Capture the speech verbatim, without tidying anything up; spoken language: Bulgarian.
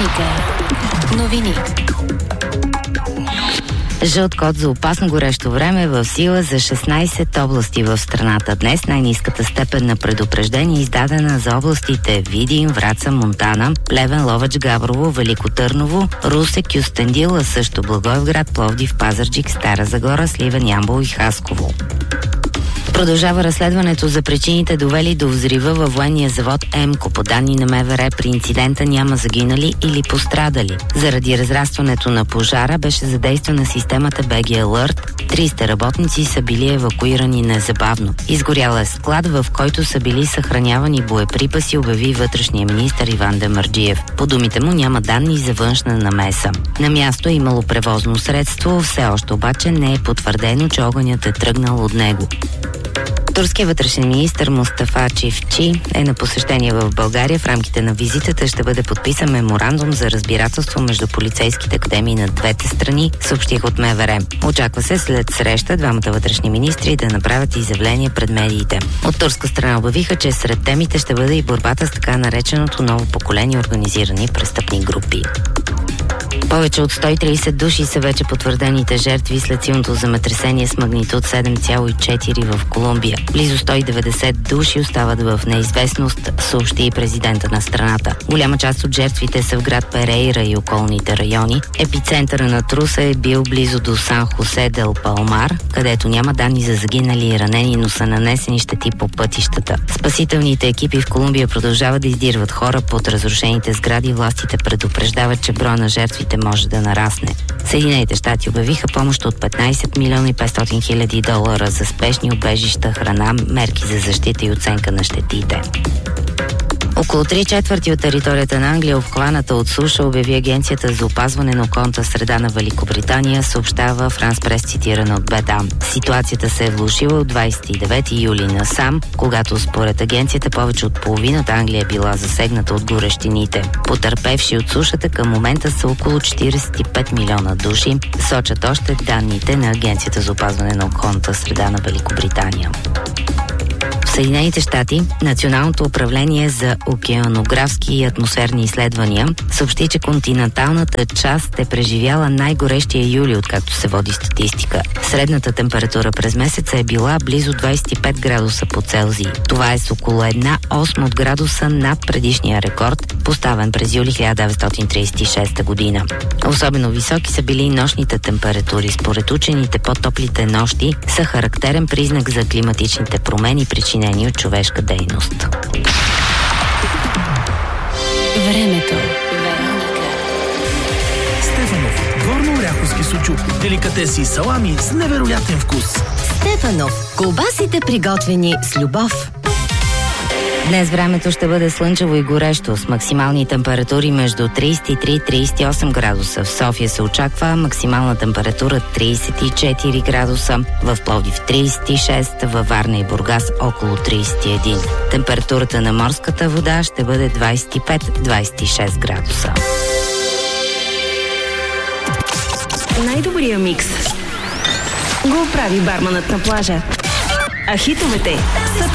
Вероника. Новини. Жълт код за опасно горещо време е в сила за шестнайсет области в страната. Днес най-ниската степен на предупреждение е издадена за областите Видин, Враца, Монтана, Плевен, Ловеч, Габрово, Велико Търново, Русе, Кюстендил, а също Благоевград, Пловдив, Пазарджик, Стара Загора, Сливен, Ямбол и Хасково. Продължава разследването за причините, довели до взрива във военния завод Емко. По данни на МВР, при инцидента няма загинали или пострадали. Заради разрастването на пожара беше задействана системата би джи Alert. триста работници са били евакуирани незабавно. Изгорял е склад, в който са били съхранявани боеприпаси, обяви вътрешния министър Иван Демерджиев. По думите му няма данни за външна намеса. На място е имало превозно средство, все още обаче не е потвърдено, че огънят е тръгнал от него. Турският вътрешен министър Мустафа Чифчи е на посещение в България. В рамките на визитата ще бъде подписан меморандум за разбирателство между полицейските академии на двете страни, съобщих от МВР. Очаква се след среща двамата вътрешни министри да направят изявление пред медиите. От турска страна обявиха, че сред темите ще бъде и борбата с така нареченото ново поколение организирани престъпни групи. Повече от сто и трийсет души са вече потвърдените жертви след силното земетресение с магнитуд седем цяло и четири в Колумбия. Близо сто и деветдесет души остават в неизвестност, съобщи и президента на страната. Голяма част от жертвите са в град Перейра и околните райони. Епицентъра на труса е бил близо до Сан Хосе дел Палмар, където няма данни за загинали и ранени, но са нанесени щети по пътищата. Спасителните екипи в Колумбия продължават да издирват хора под разрушените сгради. Властите предупреждават, че броя на жертвите може да нарасне. Съединените щати обявиха помощ от петнайсет милиона и петстотин хиляди долара за спешни убежища, храна, мерки за защита и оценка на щетите. Около три четвърти от територията на Англия, обхваната от суша, обяви Агенцията за опазване на околната среда на Великобритания, съобщава Франс Прес, цитирана от Б Д А. Ситуацията се е влошила от двайсет и девети юли насам, когато според агенцията повече от половината Англия е била засегната от горещините. Потърпевши от сушата към момента са около четирийсет и пет милиона души, сочат още данните на Агенцията за опазване на околната среда на Великобритания. В Съединените щати Националното управление за океанографски и атмосферни изследвания съобщи, че континенталната част е преживяла най-горещия юли, откакто се води статистика. Средната температура през месеца е била близо двайсет и пет градуса по Целзий. Това е с около една осма от градуса над предишния рекорд, поставен през юли хиляда деветстотин трийсет и шеста година. Особено високи са били и нощните температури. Според учените, по-топлите нощи са характерен признак за климатичните промени, причинени от човешка дейност. Времето. Стефанов. Горно-оряховски сучук. Деликатеси и салами с невероятен вкус. Стефанов. Колбасите, приготвени с любов. Днес времето ще бъде слънчево и горещо, с максимални температури между трийсет и три и трийсет и осем градуса. В София се очаква максимална температура трийсет и четири градуса, в Пловдив трийсет и шест, във Варна и Бургас около трийсет и един. Температурата на морската вода ще бъде двайсет и пет до двайсет и шест градуса. Най-добрия микс го прави барманът на плажа. А хитовете са